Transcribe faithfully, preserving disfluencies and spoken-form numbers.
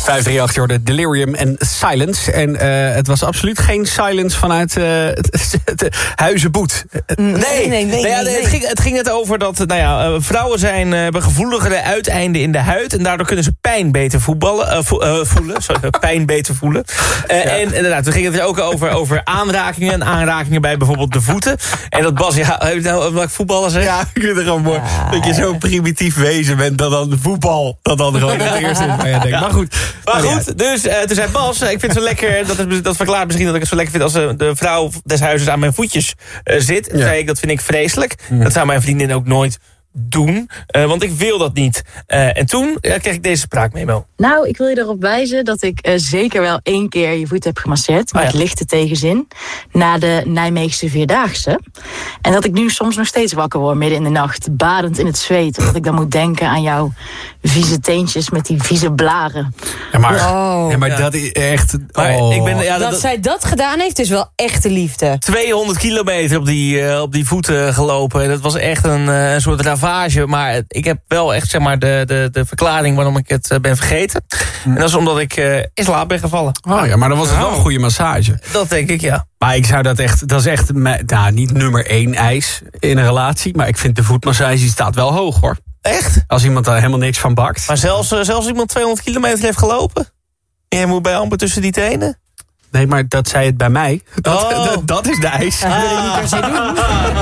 vijf drie acht, hoorde Delirium en Silence. En uh, het was absoluut geen silence vanuit uh, het Huizenboet. Nee, nee, nee. nee, nou ja, nee. Het, ging, het ging net over dat nou ja, vrouwen zijn, uh, hebben gevoeligere uiteinden in de huid. En daardoor kunnen ze pijn beter voetballen, uh, vo, uh, voelen. Sorry, pijn beter voelen. Uh, ja. En inderdaad, toen ging het er ook over, over aanrakingen. En aanrakingen bij bijvoorbeeld de voeten. En dat Bas, ja, heb je nou wat voetballen zeg? Ja, ik vind het gewoon mooi ja, dat je zo'n primitief wezen bent dan dan de voetbal. Dat dan gewoon het eerste is. Maar, ja, denk, ja. maar goed. Maar goed, dus uh, toen zei Bas, ik vind het zo lekker, dat, is, dat verklaart misschien dat ik het zo lekker vind als uh, de vrouw des huizes aan mijn voetjes uh, zit. En ja. zei ik, dat vind ik vreselijk. Ja. Dat zou mijn vriendin ook nooit doen, uh, want ik wil dat niet. Uh, en toen uh, kreeg ik deze spraakmemo. Nou, ik wil je erop wijzen dat ik uh, zeker wel één keer je voet heb gemasseerd, met oh ja. lichte tegenzin, na de Nijmeegse Vierdaagse. En dat ik nu soms nog steeds wakker word midden in de nacht, badend in het zweet, omdat ik dan moet denken aan jouw vieze teentjes met die vieze blaren. Ja, maar, oh. ja, maar ja. dat is echt... Maar oh. ik ben, ja, dat, dat zij dat gedaan heeft, is wel echte liefde. tweehonderd kilometer op die, uh, op die voeten gelopen. En dat was echt een, uh, een soort ravage. Maar ik heb wel echt zeg maar, de, de, de verklaring waarom ik het uh, ben vergeten. Hm. En dat is omdat ik uh, in slaap ben gevallen. Oh ja, maar dan was het wel een goede massage. Dat denk ik, ja. Maar ik zou dat echt... Dat is echt nou, niet nummer één eis in een relatie. Maar ik vind de voetmassage die staat wel hoog, hoor. Echt? Als iemand daar helemaal niks van bakt. Maar zelfs, uh, zelfs iemand tweehonderd kilometer heeft gelopen? En jij moet bij amper tussen die tenen? Nee, maar dat zei het bij mij. Dat, oh. dat, dat is de eis. Dat wil ik niet per se doen.